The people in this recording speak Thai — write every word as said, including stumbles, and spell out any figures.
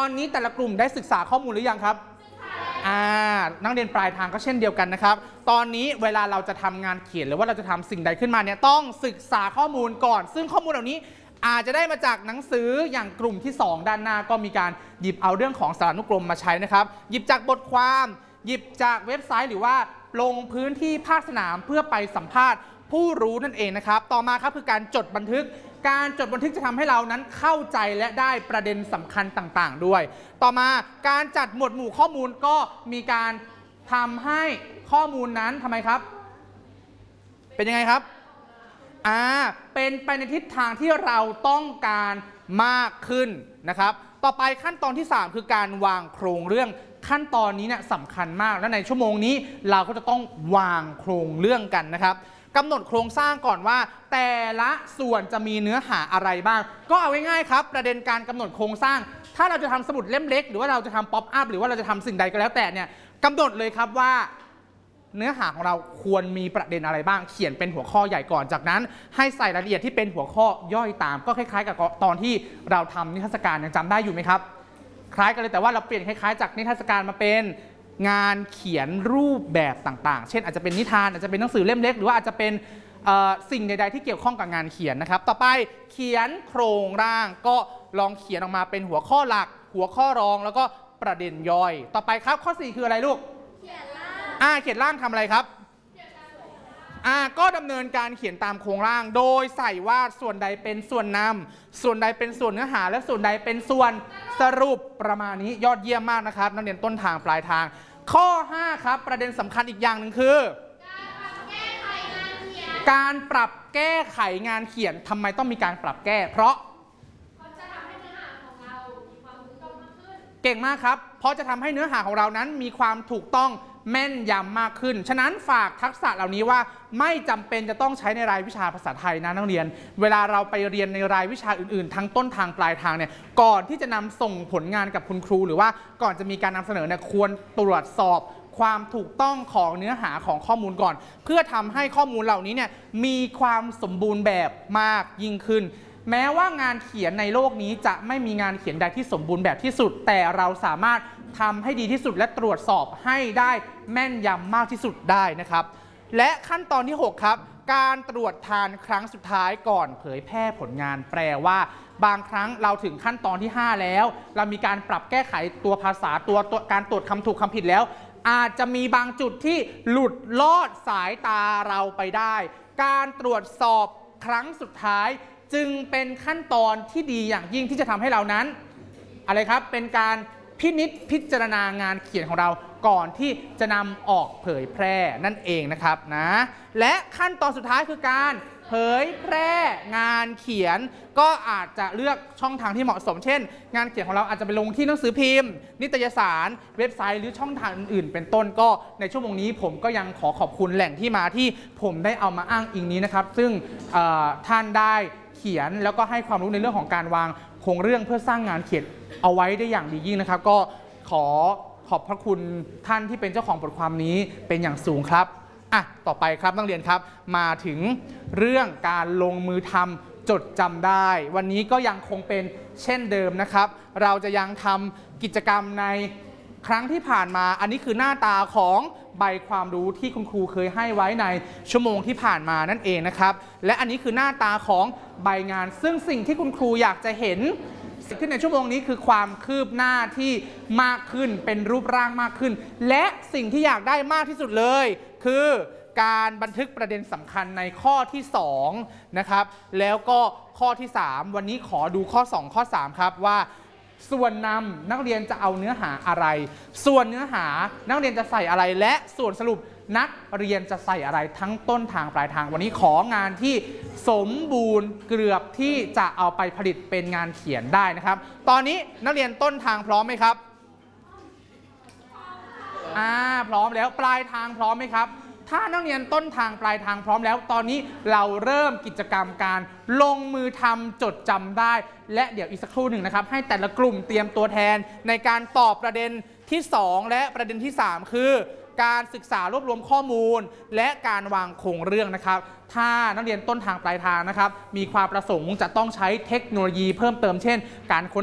อนนี้แต่ละกลุ่มได้ศึกษาข้อมูลหรือยังครับอ่านักเรียนปลายทางก็เช่นเดียวกันนะครับตอนนี้เวลาเราจะทำงานเขียนหรือว่าเราจะทำสิ่งใดขึ้นมาเนี่ยต้องศึกษาข้อมูลก่อนซึ่งข้อมูลเหล่านี้อาจจะได้มาจากหนังสืออย่างกลุ่มที่สองด้านหน้าก็มีการหยิบเอาเรื่องของสารานุกรมมาใช้นะครับหยิบจากบทความหยิบจากเว็บไซต์หรือว่าลงพื้นที่ภาคสนามเพื่อไปสัมภาษณ์ผู้รู้นั่นเองนะครับต่อมาครับคือการจดบันทึกการจดบันทึกจะทำให้เรานั้นเข้าใจและได้ประเด็นสำคัญต่างๆด้วยต่อมาการจัดหมวดหมู่ข้อมูลก็มีการทำให้ข้อมูลนั้นทำไมครับเป็นยังไงครับอ่าเป็นไปในทิศทางที่เราต้องการมากขึ้นนะครับต่อไปขั้นตอนที่สามคือการวางโครงเรื่องขั้นตอนนี้เนี่ยสำคัญมากและในชั่วโมงนี้เราก็จะต้องวางโครงเรื่องกันนะครับกำหนดโครงสร้างก่อนว่าแต่ละส่วนจะมีเนื้อหาอะไรบ้างก็เอาง่ายๆครับประเด็นการกำหนดโครงสร้างถ้าเราจะทำสมุดเล่มเล็กหรือว่าเราจะทำป๊อปอัพหรือว่าเราจะทำสิ่งใดก็แล้วแต่เนี่ยกำหนดเลยครับว่าเนื้อหาของเราควรมีประเด็นอะไรบ้างเขียนเป็นหัวข้อใหญ่ก่อนจากนั้นให้ใส่รายละเอียดที่เป็นหัวข้อย่อยตามก็คล้ายๆกับตอนที่เราทำนิทรรศการยังจำได้อยู่ไหมครับคล้ายกันเลยแต่ว่าเราเปลี่ยนคล้ายๆจากนิทรรศการมาเป็นงานเขียนรูปแบบต่างๆเช่นอาจจะเป็นนิทานอาจจะเป็นหนังสือเล่มเล็กหรือว่าอาจจะเป็นสิ่งใดๆที่เกี่ยวข้องกับงานเขียนนะครับต่อไปเขียนโครงร่างก็ลองเขียนออกมาเป็นหัวข้อหลักหัวข้อรองแล้วก็ประเด็นย่อยต่อไปครับข้อสี่คืออะไรลูกเขียนร่างอ่าเขียนร่างทำอะไรครับอ่าก็ดำเนินการเขียนตามโครงร่างโดยใส่ว่าส่วนใดเป็นส่วนนำส่วนใดเป็นส่วนเนื้อหาและส่วนใดเป็นส่วนสรุปประมาณนี้ยอดเยี่ยมมากนะครับนักเรียนต้นทางปลายทางข้อห้าครับประเด็นสำคัญอีกอย่างหนึ่งคือการปรับแก้ไขงานเขียนทำไมต้องมีการปรับแก้เพราะจะทำให้เนื้อหาของเรามีความถูกต้องมากขึ้นเก่งมากครับเพราะจะทำให้เนื้อหาของเรานั้นมีความถูกต้องแม่นยำมากขึ้นฉะนั้นฝากทักษะเหล่านี้ว่าไม่จำเป็นจะต้องใช้ในรายวิชาภาษาไทยนะนักเรียนเวลาเราไปเรียนในรายวิชาอื่นๆทั้งต้นทางปลายทางเนี่ยก่อนที่จะนำส่งผลงานกับคุณครูหรือว่าก่อนจะมีการนำเสนอเนี่ยควรตรวจสอบความถูกต้องของเนื้อหาของข้อมูลก่อนเพื่อทำให้ข้อมูลเหล่านี้เนี่ยมีความสมบูรณ์แบบมากยิ่งขึ้นแม้ว่างานเขียนในโลกนี้จะไม่มีงานเขียนใดที่สมบูรณ์แบบที่สุดแต่เราสามารถทำให้ดีที่สุดและตรวจสอบให้ได้แม่นยำมากที่สุดได้นะครับและขั้นตอนที่หกครับการตรวจทานครั้งสุดท้ายก่อนเผยแพร่ผลงานแปลว่าบางครั้งเราถึงขั้นตอนที่ห้าแล้วเรามีการปรับแก้ไขตัวภาษาตัวตัวการตรวจคำถูกคำผิดแล้วอาจจะมีบางจุดที่หลุดลอดสายตาเราไปได้การตรวจสอบครั้งสุดท้ายจึงเป็นขั้นตอนที่ดีอย่างยิ่งที่จะทำให้เรานั้นอะไรครับเป็นการพินิจพิจารณางานเขียนของเราก่อนที่จะนำออกเผยแพร่นั่นเองนะครับนะและขั้นตอนสุดท้ายคือการเผยแพร่งานเขียนก็อาจจะเลือกช่องทางที่เหมาะสมเช่นงานเขียนของเราอาจจะไปลงที่หนังสือพิมพ์นิตยสารเว็บไซต์หรือช่องทางอื่นๆเป็นต้นก็ในชั่วโมงนี้ผมก็ยังขอขอบคุณแหล่งที่มาที่ผมได้เอามาอ้างอิงนี้นะครับซึ่งท่านได้เขียนแล้วก็ให้ความรู้ในเรื่องของการวางโครงเรื่องเพื่อสร้างงานเขียนเอาไว้ได้อย่างดียิ่งนะครับก็ขอขอบพระคุณท่านที่เป็นเจ้าของบทความนี้เป็นอย่างสูงครับอ่ะต่อไปครับนักเรียนครับมาถึงเรื่องการลงมือทำจดจำได้วันนี้ก็ยังคงเป็นเช่นเดิมนะครับเราจะยังทำกิจกรรมในครั้งที่ผ่านมาอันนี้คือหน้าตาของใบความรู้ที่คุณครูเคยให้ไว้ในชั่วโมงที่ผ่านมานั่นเองนะครับและอันนี้คือหน้าตาของใบงานซึ่งสิ่งที่คุณครูอยากจะเห็นสิ่งที่ในชั่วโมงนี้คือความคืบหน้าที่มากขึ้นเป็นรูปร่างมากขึ้นและสิ่งที่อยากได้มากที่สุดเลยคือการบันทึกประเด็นสำคัญในข้อที่สองนะครับแล้วก็ข้อที่สามวันนี้ขอดูข้อสองข้อสามครับว่าส่วนนำนักเรียนจะเอาเนื้อหาอะไรส่วนเนื้อหานักเรียนจะใส่อะไรและส่วนสรุปนักเรียนจะใส่อะไรทั้งต้นทางปลายทางวันนี้ของานที่สมบูรณ์เกือบที่จะเอาไปผลิตเป็นงานเขียนได้นะครับตอนนี้นักเรียนต้นทางพร้อมไหมครับอ่าพร้อมแล้วปลายทางพร้อมไหมครับถ้านักเรียนต้นทางปลายทางพร้อมแล้วตอนนี้เราเริ่มกิจกรรมการลงมือทำจดจำได้และเดี๋ยวอีกสักครู่หนึ่งนะครับให้แต่ละกลุ่มเตรียมตัวแทนในการตอบประเด็นที่สองและประเด็นที่สามคือการศึกษารวบรวมข้อมูลและการวางโครงเรื่องนะครับถ้านักเรียนต้นทางปลายทางนะครับมีความประสงค์จะต้องใช้เทคโนโลยีเพิ่มเติมเช่นการค้น